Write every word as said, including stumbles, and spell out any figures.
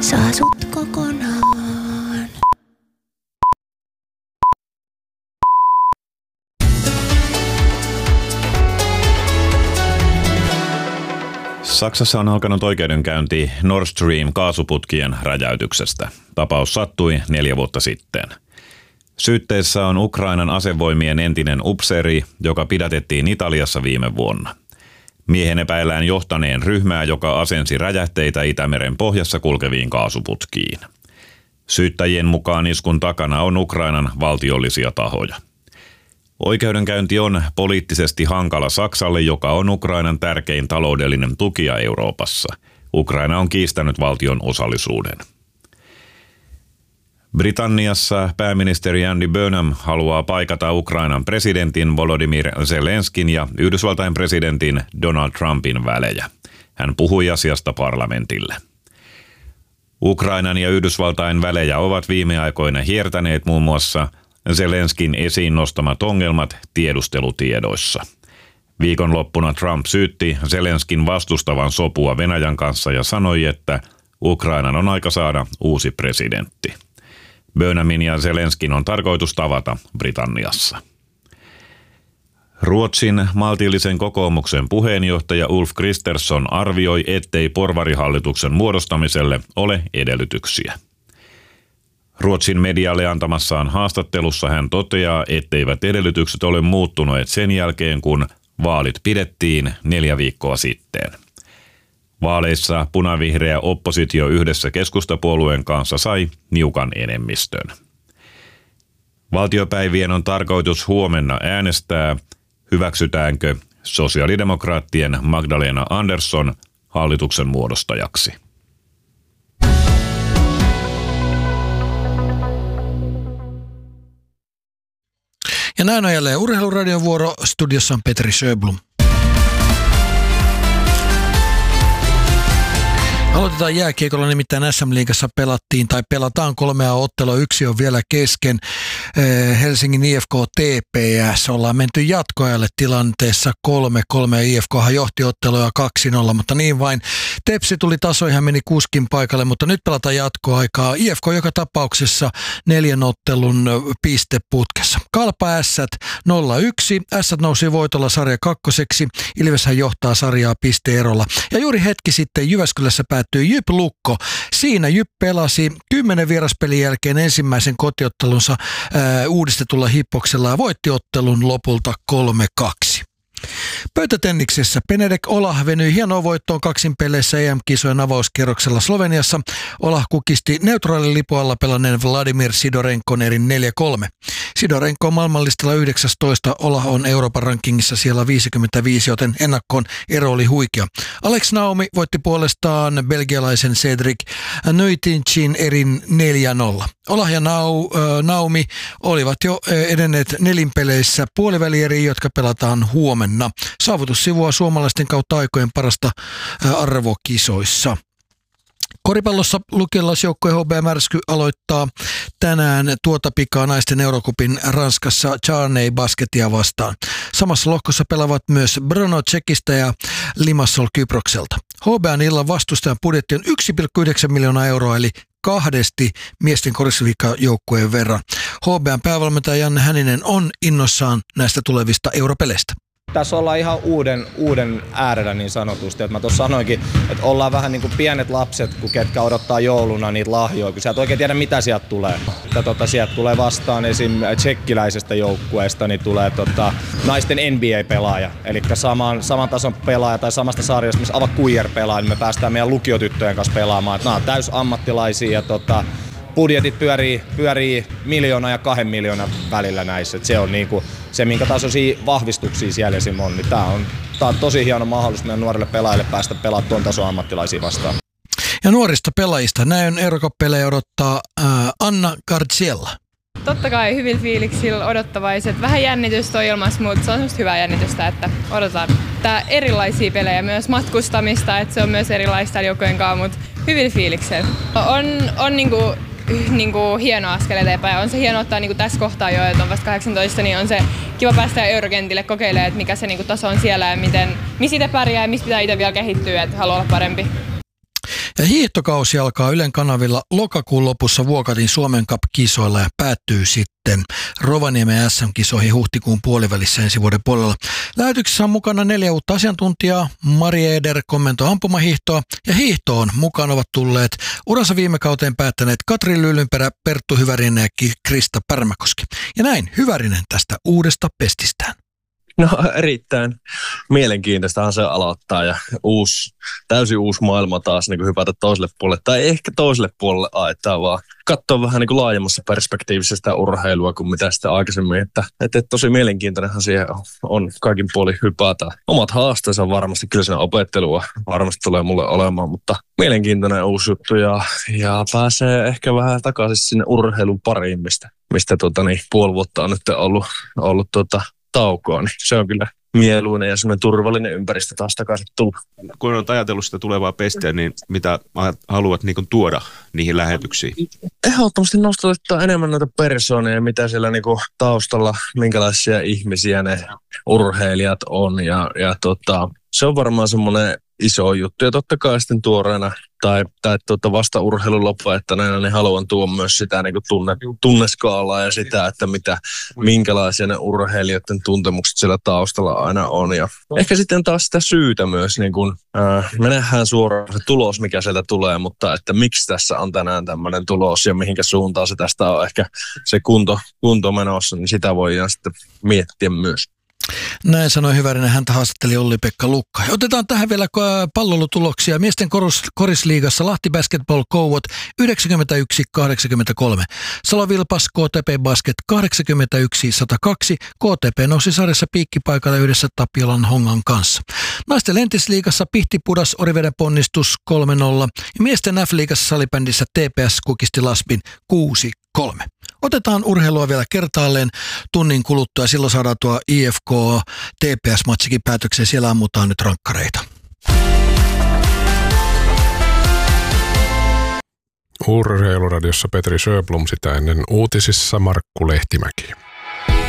saa sut kokonaan. Saksassa on alkanut oikeudenkäynti Nord Stream kaasuputkien räjäytyksestä. Tapaus sattui neljä vuotta sitten. Syytteessä on Ukrainan asevoimien entinen upseeri, joka pidätettiin Italiassa viime vuonna. Miehen epäillään johtaneen ryhmää, joka asensi räjähteitä Itämeren pohjassa kulkeviin kaasuputkiin. Syyttäjien mukaan iskun takana on Ukrainan valtiollisia tahoja. Oikeudenkäynti on poliittisesti hankala Saksalle, joka on Ukrainan tärkein taloudellinen tukija Euroopassa. Ukraina on kiistänyt valtion osallisuuden. Britanniassa pääministeri Andy Burnham haluaa paikata Ukrainan presidentin Volodymyr Zelenskin ja Yhdysvaltain presidentin Donald Trumpin välejä. Hän puhui asiasta parlamentille. Ukrainan ja Yhdysvaltain välejä ovat viime aikoina hiertäneet muun muassa Zelenskin esiin nostamat ongelmat tiedustelutiedoissa. Viikonloppuna Trump syytti Zelenskin vastustavan sopua Venäjän kanssa ja sanoi, että Ukrainan on aika saada uusi presidentti. Burnhamin ja Zelenskin on tarkoitus tavata Britanniassa. Ruotsin maltillisen kokoomuksen puheenjohtaja Ulf Kristersson arvioi, ettei porvarihallituksen muodostamiselle ole edellytyksiä. Ruotsin medialle antamassaan haastattelussa hän toteaa, etteivät edellytykset ole muuttuneet sen jälkeen, kun vaalit pidettiin neljä viikkoa sitten. Vaaleissa punavihreä oppositio yhdessä keskustapuolueen kanssa sai niukan enemmistön. Valtiopäivien on tarkoitus huomenna äänestää, hyväksytäänkö sosiaalidemokraattien Magdalena Andersson hallituksen muodostajaksi. Ja näin on jälleen Urheiluradion vuoro. Studiossa on Petri Sjöblom. Aloitetaan jääkiekolla, nimittäin S M-liigassa pelattiin tai pelataan kolmea ottelua, yksi on vielä kesken. Helsingin I F K T P S ollaan menty jatkoajalle tilanteessa kolme kolme. I F K:han johti ottelua kaksi nolla, mutta niin vain. Tepsi tuli tasoihin, meni kuskin paikalle, mutta nyt pelataan jatkoaikaa. I F K joka tapauksessa neljän ottelun pisteputkessa. Kalpa Ässät nolla yksi. Ässät nousi voitolla sarja kakkoseksi. Ilveshän johtaa sarjaa pisteerolla. Ja juuri hetki sitten Jyväskylässä päättyi Jyp Lukko. Siinä Jyp pelasi kymmenen vieraspelin jälkeen ensimmäisen kotiottelunsa ää, uudistetulla hippoksella ja voitti ottelun lopulta kolme kaksi. Pöytätenniksessä Benedek Olah venyi hienoa voittoon kaksin peleissä E M-kisojen avauskierroksella Sloveniassa. Olah kukisti neutraalin lipualla pelanneen Vladimir Sidorenkon erin neljä kolme. Sidorenko on maailmanlistalla yhdeksästoista, Olah on Euroopan rankingissa siellä viisikymmentäviisi, joten ennakkoon ero oli huikea. Alex Naumi voitti puolestaan belgialaisen Cedric Nuytinchin erin neljä nolla. Olah ja Nau, äh, Naumi olivat jo edenneet nelinpeleissä puolivälieriin, jotka pelataan huomenna. Saavutus sivua suomalaisten kautta aikojen parasta äh, arvokisoissa. Koripallossa lukiolaisjoukkue H B Märsky aloittaa tänään tuota pikaa naisten Eurocupin Ranskassa Charney Basketia vastaan. Samassa lohkossa pelaavat myös Brno Tsekistä ja Limassol Kyprokselta. H B:n illan vastustajan budjetti on yksi pilkku yhdeksän miljoonaa euroa eli kahdesti miesten korisliigajoukkueen verran. H B:n päävalmentaja Janne Häninen on innossaan näistä tulevista europeleistä. Tässä ollaan ihan uuden, uuden äärellä niin sanotusti. Et mä tuossa sanoinkin, että ollaan vähän niin kuin pienet lapset, kun ketkä odottaa jouluna niitä lahjoja, kun sä et oikein tiedä mitä sieltä tulee. Tota, sieltä tulee vastaan esim. Tsekkiläisestä joukkueesta, niin tulee tota, naisten N B A-pelaaja. Eli saman, saman tason pelaaja tai samasta sarjasta, missä Ava Kuijer pelaa, niin me päästään meidän lukiotyttöjen kanssa pelaamaan. Nämä on täys ammattilaisia ja tota, budjetit pyörii, pyörii miljoona ja kahden miljoonan välillä näissä. Et se on niinku se, minkä tasoisia vahvistuksia siellä esim. On. Niin tää on, tää on tosi hieno mahdollisuus meidän nuorille pelaajille päästä pelaamaan tuon tason ammattilaisia vastaan. Ja nuorista pelaajista näin Eurocuppeja odottaa ää, Anna Garziella. Totta kai hyvin fiiliksillä odottavaiset. Vähän jännitystä on ilmassa, mutta se on semmoista hyvää jännitystä, että odotetaan tää erilaisia pelejä, myös matkustamista, että se on myös erilaista joukkojen kanssa, mutta hyvin fiiliksellä. On, on niinku Niinku hieno askel eteenpäin. On se hieno ottaa niinku tässä kohtaa jo, että on vasta kahdeksantoista, niin on se kiva päästä eurokentille kokeilemaan, että mikä se niinku taso on siellä ja miten, missä itse pärjää ja missä pitää itse vielä kehittyä, että haluaa olla parempi. Ja Ja hiihtokausi alkaa Ylen kanavilla lokakuun lopussa Vuokatin Suomen Cup-kisoilla ja päättyy sitten Rovaniemen S M-kisoihin huhtikuun puolivälissä ensi vuoden puolella. Lähetyksessä on mukana neljä uutta asiantuntijaa. Mari Eder kommentoi ampumahiihtoa ja hiihtoon mukaan ovat tulleet uransa viime kauteen päättäneet Katri Lyylynperä, Perttu Hyvärinen ja Krista Pärmäkoski. Ja näin Hyvärinen tästä uudesta pestistään. No erittäin mielenkiintoistahan se aloittaa ja uusi, täysin uusi maailma taas niin kuin hypätä toiselle puolelle. Tai ehkä toiselle puolelle aittaa vaan katsoa vähän niin kuin laajemmassa perspektiivissä sitä urheilua kuin mitä sitä aikaisemmin. Että, että tosi mielenkiintoinenhan siihen on kaikin puolin hypätä. Omat haasteensa on varmasti, kyllä siinä opettelua varmasti tulee mulle olemaan, mutta mielenkiintoinen uusi juttu ja, ja pääsee ehkä vähän takaisin sinne urheilun pariin, mistä, mistä tota, niin, puoli vuotta on nyt ollut, ollut tota, taukoa, niin se on kyllä mieluinen ja semmoinen turvallinen ympäristö taas takaisin tulla. Kun olet ajatellut sitä tulevaa pestiä, niin mitä haluat niin kuin tuoda niihin lähetyksiin? Ehdottomasti nostattaa enemmän noita persoonia, mitä siellä niin kuin taustalla, minkälaisia ihmisiä ne urheilijat on. Ja, ja tota, se on varmaan semmoinen iso juttu. Ja totta kai sitten tuoreena tai, tai tuota vasta urheilun loppuajattajana, niin haluan tuoda myös sitä niin kuin tunne, tunneskaalaa ja sitä, että mitä, minkälaisia ne urheilijoiden tuntemukset siellä taustalla aina on. Ja ehkä sitten taas sitä syytä myös, niin kuin, äh, me nähdään suoraan se tulos, mikä sieltä tulee, mutta että miksi tässä on tänään tämmöinen tulos ja mihinkä suuntaan se tästä on ehkä se kunto, kunto menossa, niin sitä voidaan sitten miettiä myös. Näin sanoi Hyvärinen, häntä haastatteli Olli-Pekka Lukka. Otetaan tähän vielä pallolutuloksia. Miesten koris, korisliigassa Lahti Basketball Kouot yhdeksänkymmentäyksi kahdeksankymmentäkolme. Salo Vilpas K T P Basket kahdeksankymmentäyksi sata kaksi. K T P nousi sarjassa piikkipaikalle yhdessä Tapiolan Hongan kanssa. Naisten lentisliigassa Pihti pudas Oriveden ponnistus kolme nolla. Ja miesten F-liigassa salibändissä T P S kukisti Laspin kuusi kolme. Otetaan urheilua vielä kertaalleen tunnin kuluttua ja silloin saadaan tuo I F K T P S-matsikin päätökseen. Siellä ammutaan nyt rankkareita. Urheiluradiossa Petri Sjöblom, sitä ennen uutisissa Markku Lehtimäki.